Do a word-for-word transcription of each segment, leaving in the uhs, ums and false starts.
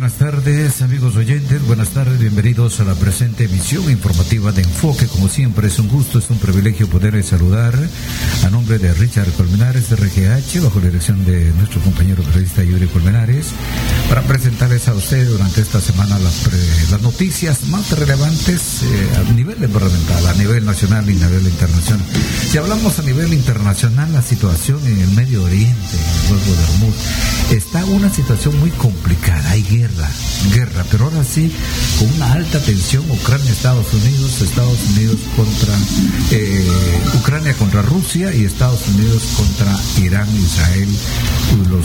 buenas tardes, amigos oyentes, buenas tardes, bienvenidos a la presente emisión informativa de Enfoque. Como siempre, es un gusto, es un privilegio poderles saludar a nombre de Richard Colmenares de R G H, bajo la dirección de nuestro compañero periodista Yuri Colmenares, para presentarles a ustedes durante esta semana las, pre, las noticias más relevantes eh, a nivel departamental, a nivel nacional y a nivel internacional. Si hablamos a nivel internacional, la situación en el Medio Oriente, en el Golfo de Hormuz, está una situación muy complicada. Hay guerra, guerra, pero ahora sí, con una alta tensión, Ucrania, Estados Unidos, Estados Unidos contra eh, Ucrania contra Rusia y Estados Unidos contra Irán, Israel, los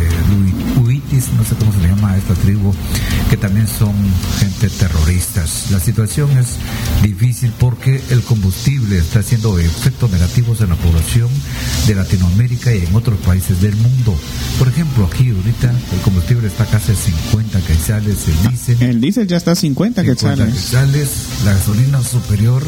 eh, huitis, no sé cómo se le llama a esta tribu, que también son gente terroristas. La situación es difícil porque el combustible está haciendo efectos negativos en la población de Latinoamérica y en otros países del mundo. Por ejemplo, aquí ahorita el combustible está casi a cincuenta quetzales, el diésel. El diésel ya está a cincuenta quetzales. quetzales, la gasolina superior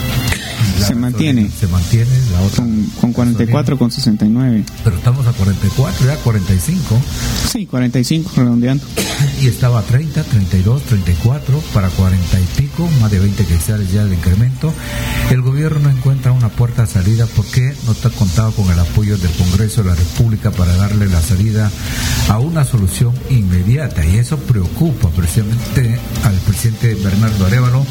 la se mantiene. Se mantiene, la otra con, con cuarenta y cuatro con sesenta y nueve. Pero estamos a cuarenta y cuatro, ya cuarenta y cinco. Sí, cuarenta y cinco redondeando. Y estaba a treinta, treinta y dos, treinta y cuatro, para cuarenta y pico, más de veinte quetzales ya el incremento. El gobierno no encuentra una puerta de salida porque no está contado con el apoyo del Congreso de la República para darle la salida a una solución inmediata, y eso preocupa precisamente al presidente Bernardo Arévalo,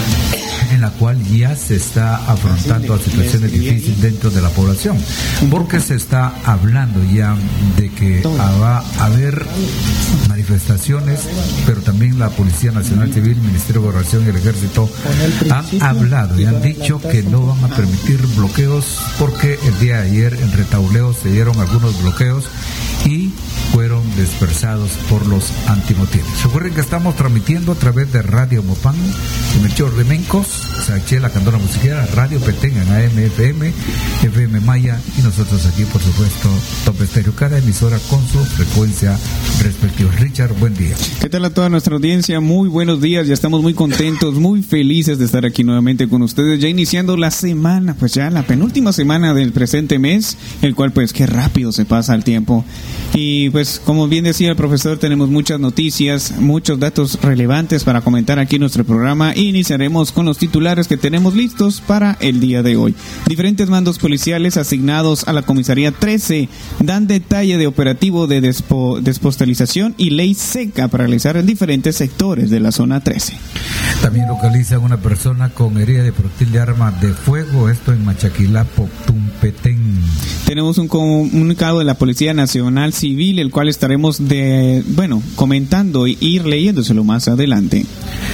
en la cual ya se está afrontando a situaciones difíciles dentro de la población, porque se está hablando ya de que va a haber manifestaciones, pero también la Policía Nacional Civil, el Ministerio de Gobernación y el Ejército han hablado y han dicho que no van a permitir bloqueos, porque el día de ayer en Retauleo se dieron algunos bloqueos y fueron dispersados por los antimotines. Recuerden que estamos transmitiendo a través de Radio Mopán, de Melchor de Mencos, Sachela, Candona Musiquera, Radio Petén en A M F M, F M Maya, y nosotros aquí, por supuesto, Top Estéreo, cada emisora con su frecuencia respectiva. Richard, buen día. ¿Qué tal a toda nuestra audiencia? Muy buenos días, ya estamos muy contentos, muy felices de estar aquí nuevamente con ustedes, ya iniciando la semana, pues ya la penúltima semana del presente mes, el cual pues qué rápido se pasa el tiempo. Y pues como bien decía el profesor, tenemos muchas noticias, muchos datos relevantes para comentar aquí en nuestro programa. Iniciaremos con los titulares que tenemos listos para el día de hoy. Diferentes mandos policiales asignados a la comisaría trece dan detalle de operativo de despo, despostalización y ley seca para realizar en diferentes sectores de la zona trece. También localizan una persona con herida de proyectil de arma de fuego, esto en Machaquilapo, Tumpetén. Tenemos un comunicado de la Policía Nacional Civil, el cual estaremos de, bueno, comentando e ir leyéndoselo más adelante.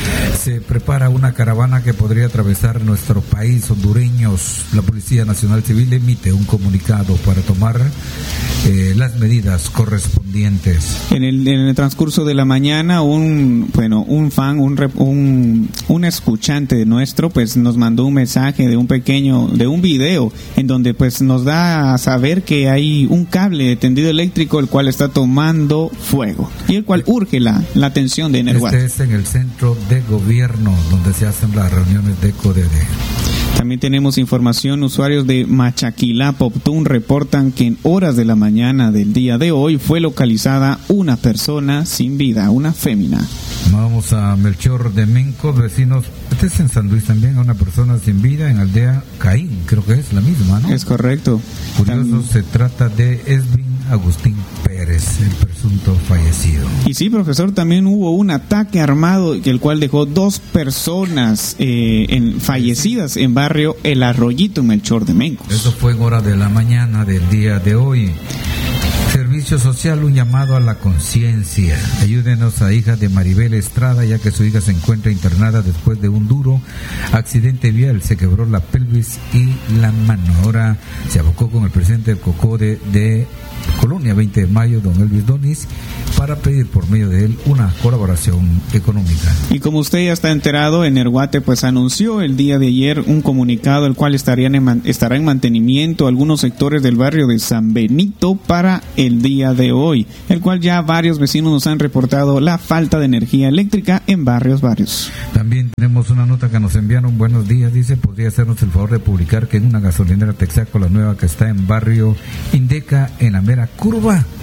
Se prepara una caravana que podría atravesar nuestro país, hondureños. La Policía Nacional Civil emite un comunicado para tomar eh, las medidas correspondientes. En el, en el transcurso de la mañana, un bueno, un fan, un, un un escuchante nuestro, pues nos mandó un mensaje de un pequeño, de un video, en donde pues nos da a saber que hay un cable de tendido eléctrico el cual está tomando fuego y el cual urge la, la atención de Energuate. Este es en el centro de gobierno donde se hacen las reuniones de C O D D. También tenemos información, usuarios de Machaquilá, Poptún reportan que en horas de la mañana del día de hoy fue localizada una persona sin vida, una fémina. Vamos a Melchor de Mencos, vecinos, este es en San Luis también, a una persona sin vida en aldea Caín, creo que es la misma, ¿no? Es correcto. Curioso, Tam... se trata de Esvin Agustín Pérez, el presunto fallecido. Y sí, profesor, también hubo un ataque armado, el cual dejó dos personas eh, en, fallecidas en barrio El Arroyito, Melchor de Mencos. Eso fue en hora de la mañana del día de hoy. Servicio Social, un llamado a la conciencia. Ayúdenos a hija de Maribel Estrada, ya que su hija se encuentra internada después de un duro accidente vial. Se quebró la pelvis y la mano. Ahora se abocó con el presidente del COCODE de Colonia veinte de mayo, don Elvis Donis, para pedir por medio de él una colaboración económica. Y como usted ya está enterado, Energuate pues anunció el día de ayer un comunicado el cual estarían en man, estará en mantenimiento algunos sectores del barrio de San Benito para el día de hoy, el cual ya varios vecinos nos han reportado la falta de energía eléctrica en varios barrios. También tenemos una nota que nos enviaron, buenos días, dice, podría hacernos el favor de publicar que en una gasolinera Texaco, la nueva que está en barrio Indeca, en la mera curva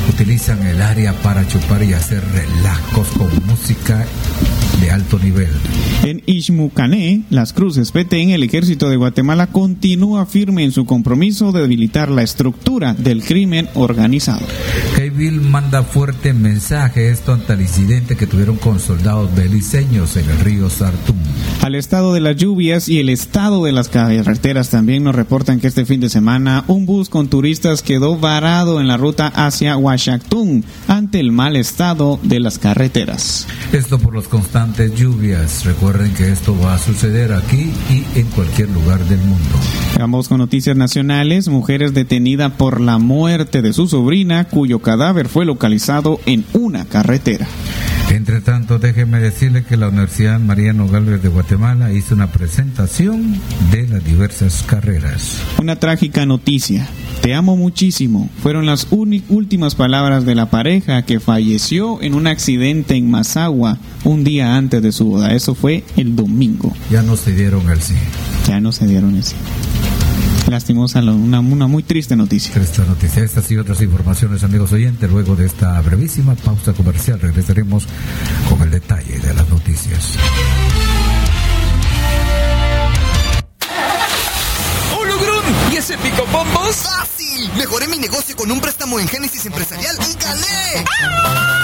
utilizan el área para chupar y hacer relajos con música de alto nivel. En Ixmucané, Las Cruces, Petén, el ejército de Guatemala continúa firme en su compromiso de debilitar la estructura del crimen organizado. Keibil manda fuerte mensaje esto ante el incidente que tuvieron con soldados beliceños en el río Sartún. Al estado de las lluvias y el estado de las carreteras también nos reportan que este fin de semana un bus con turistas quedó varado en la ruta hacia Huachactún ante el mal estado de las carreteras. Esto por las constantes lluvias. Recuerden que esto va a suceder aquí y en cualquier lugar del mundo. Vamos con noticias nacionales. Mujer es detenida por la muerte de su sobrina, cuyo cadáver fue localizado en una carretera. Entre tanto, déjeme decirle que la Universidad Mariano Gálvez de Guatemala hizo una presentación de las diversas carreras. Una trágica noticia. Te amo muchísimo. Fueron las últimas palabras de la pareja que falleció en un accidente en Mazagua un día antes de su boda. Eso fue el domingo. Ya no se dieron el sí. Ya no se dieron el sí. Lastimosa, una, una muy triste noticia. Triste noticia. Estas y otras informaciones, amigos oyentes, luego de esta brevísima pausa comercial regresaremos con el detalle de las noticias. ¡Hola, Grun! ¿Y ese picabombos? ¡Fácil! Mejoré mi negocio con un préstamo en Génesis Empresarial y gané.